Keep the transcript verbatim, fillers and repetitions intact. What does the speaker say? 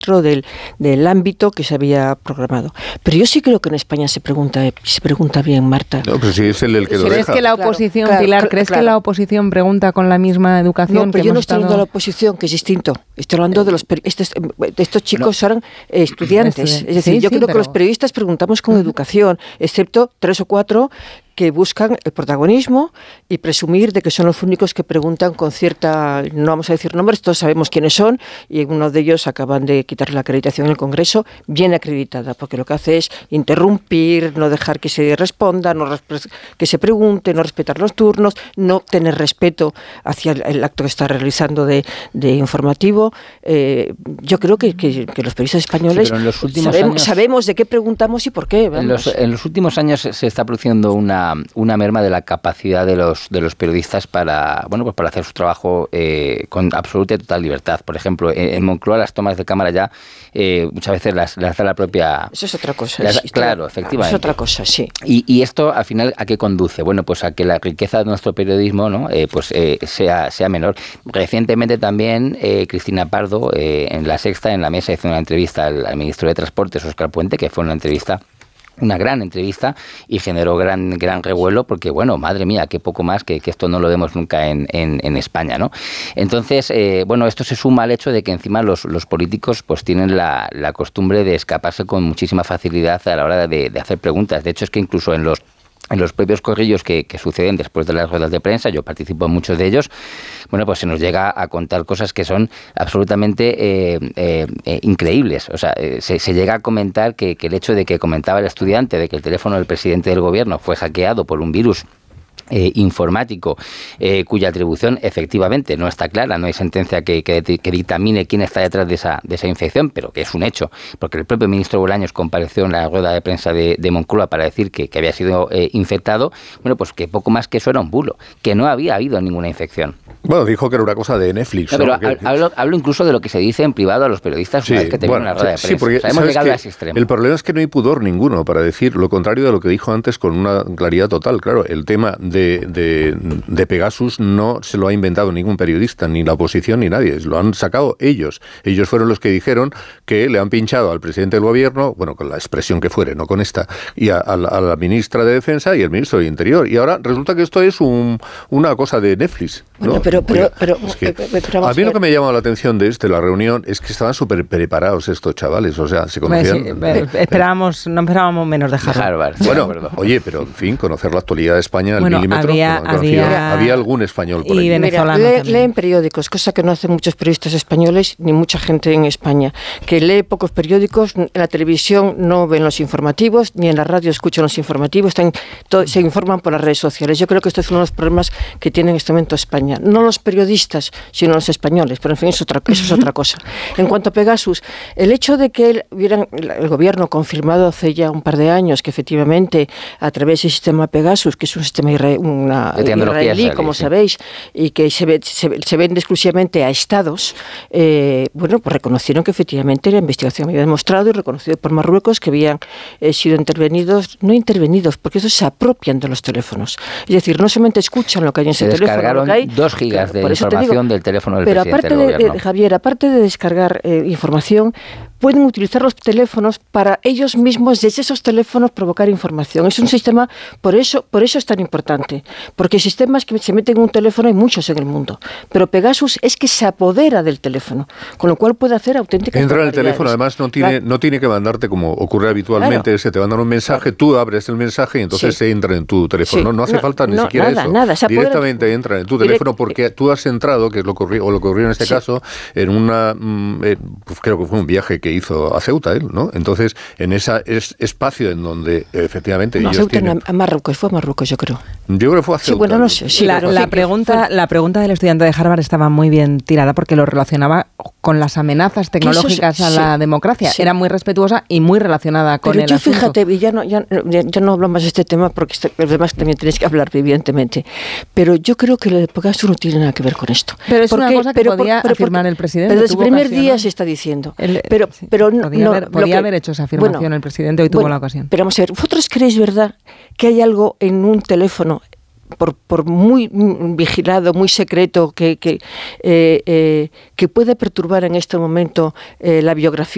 dentro del, del ámbito que se había programado. Pero yo sí creo que en España se pregunta, se pregunta bien, Marta. No, pero si es él el que lo ¿Crees deja. que la oposición, claro, Pilar, claro, crees claro. que la oposición pregunta con la misma educación? No, pero que yo no hemos estoy estado... hablando de la oposición, que es distinto. Estoy hablando de los peri- estos, estos chicos No. eran eh, estudiantes. Estudien- Es decir, sí, yo sí, creo pero- que los periodistas preguntamos con Ujú. educación, excepto tres o cuatro que buscan el protagonismo y presumir de que son los únicos que preguntan con cierta, no vamos a decir nombres, todos sabemos quiénes son, y uno de ellos acaban de quitarle la acreditación en el Congreso, bien acreditada, porque lo que hace es interrumpir, no dejar que se responda, no resp- que se pregunte, no respetar los turnos, no tener respeto hacia el, el acto que está realizando de, de informativo. Eh, yo creo que, que, que los periodistas españoles Sí, pero en los últimos sabemos, años- sabemos de qué preguntamos y por qué. En los, vamos. en los últimos años se está produciendo una, una merma de la capacidad de los de los periodistas para bueno pues para hacer su trabajo eh, con absoluta y total libertad. Por ejemplo, en, en Moncloa las tomas de cámara ya eh, muchas veces las, las da la propia... Eso es otra cosa. las- sí, claro, esto- efectivamente. Es otra cosa, sí. Y, y esto al final ¿a qué conduce? Bueno, pues a que la riqueza de nuestro periodismo, ¿no? eh, pues eh, sea, sea menor. Recientemente también eh, Cristina Pardo eh, en La Sexta, en La Mesa, hizo una entrevista al, al ministro de Transportes, Óscar Puente, que fue una entrevista una gran entrevista y generó gran gran revuelo porque, bueno, madre mía, qué poco más que, que esto no lo vemos nunca en, en, en España, ¿no? Entonces, eh, bueno, esto se suma al hecho de que encima los, los políticos pues tienen la, la costumbre de escaparse con muchísima facilidad a la hora de, de hacer preguntas. De hecho, es que incluso en los En los propios corrillos que, que suceden después de las ruedas de prensa, yo participo en muchos de ellos, bueno, pues se nos llega a contar cosas que son absolutamente eh, eh, eh, increíbles. O sea, eh, se, se llega a comentar que, que el hecho de que comentaba el estudiante de que el teléfono del presidente del gobierno fue hackeado por un virus Eh, informático, eh, cuya atribución efectivamente no está clara, no hay sentencia que, que, que dictamine quién está detrás de esa, de esa infección, pero que es un hecho, porque el propio ministro Bolaños compareció en la rueda de prensa de, de Moncloa para decir que, que había sido eh, infectado. Bueno, pues que poco más que eso era un bulo, que no había habido ninguna infección. Bueno, dijo que era una cosa de Netflix. No, ¿no? pero Porque- hablo, hablo incluso de lo que se dice en privado a los periodistas una vez que terminan bueno, la rueda sí, de prensa. sí, porque O sea, hemos ¿sabes llegado qué? a ese extremo. El problema es que no hay pudor ninguno para decir lo contrario de lo que dijo antes con una claridad total. Claro, el tema de, de, de Pegasus no se lo ha inventado ningún periodista, ni la oposición, ni nadie. Lo han sacado ellos. Ellos fueron los que dijeron que le han pinchado al presidente del gobierno, bueno, con la expresión que fuere, no con esta, y a, a, la, a la ministra de Defensa y el ministro de Interior. Y ahora resulta que esto es un, una cosa de Netflix, ¿no? Bueno, pero, pero, Oiga, pero, es que eh, eh, pero vamos a mí lo ver. que me ha llamado la atención de este, la reunión, es que estaban súper preparados estos chavales, o sea, se Hombre, conocían... sí, eh, esperábamos, no esperábamos menos de Harvard. Harvard, sí, Bueno, de acuerdo. oye, pero en fin, conocer la actualidad de España al Bueno, milímetro. había- no conocía- había- había algún español por y allí. Venezuela. Mira, venezolano lee- también. leen periódicos, cosa que no hacen muchos periodistas españoles ni mucha gente en España, que lee pocos periódicos, en la televisión no ven los informativos, ni en la radio escuchan los informativos, están, todo, se informan por las redes sociales. Yo creo que esto es uno de los problemas que tiene en este momento España. No los periodistas, sino los españoles, pero en fin, es otra, eso es otra cosa. En cuanto a Pegasus, el hecho de que él, hubieran, el gobierno confirmado hace ya un par de años que efectivamente a través del sistema Pegasus, que es un sistema isra- una, De tecnología israelí, israelí, como sí. sabéis, y que se, ve, se, se vende exclusivamente a estados, eh, bueno, pues reconocieron que efectivamente la investigación había demostrado y reconocido por Marruecos que habían eh, sido intervenidos, no intervenidos, porque estos se apropian de los teléfonos. Es decir, no solamente escuchan lo que hay en Se ese teléfono, descargaron lo que hay, dos gigas de por eso te información digo, del teléfono del pero presidente aparte del de, gobierno. de, Javier, aparte de descargar eh, información, pueden utilizar los teléfonos para ellos mismos desde esos teléfonos provocar información. Es un sistema, por eso, por eso es tan importante, porque sistemas que se meten en un teléfono hay muchos en el mundo, pero Pegasus es que se apodera del teléfono, con lo cual puede hacer auténticas Entra en el barbaridades. teléfono, además no tiene, Claro. no tiene que mandarte como ocurre habitualmente, Claro. se te mandan un mensaje, tú abres el mensaje y entonces Sí. se entra en tu teléfono. Sí. No, no hace No, falta ni no, siquiera nada, eso. nada, se apodera- Directamente entra en tu Direct- teléfono porque tú has entrado, que es lo que ocurrió, o lo que ocurrió en este Sí. caso, en una, mm, eh, pues creo que fue un viaje que hizo a Ceuta él, ¿no? Entonces, en ese es, espacio en donde efectivamente No, ellos Ceuta, tienen... no, a Marruecos, fue a Marruecos, yo creo. Yo creo que fue a Sí, Ceuta. bueno, no sé, sí, la, pero la sí que pregunta, fue- la pregunta del estudiante de Harvard estaba muy bien tirada porque lo relacionaba con las amenazas tecnológicas eso es- a la sí, democracia. sí. Era muy respetuosa y muy relacionada con Pero el yo asunto. fíjate, y ya no, ya, ya, ya no hablo más de este tema porque este- los demás también tenéis que hablar, evidentemente. Pero yo creo que lo de Pegasus no tiene nada que ver con esto. Pero es ¿Por una qué? cosa que podía afirmar el presidente, Pero desde el tuvo primer ocasión, día ¿no? se está diciendo. Él- pero, sí, pero no, podía no, haber, lo podía que- haber hecho esa afirmación bueno, el presidente, hoy tuvo bueno, la ocasión. Pero vamos a ver, ¿vosotros creéis, verdad, que hay algo en un teléfono, por, por muy mm, vigilado, muy secreto, que, que, eh, eh, que puede perturbar en este momento eh, la biografía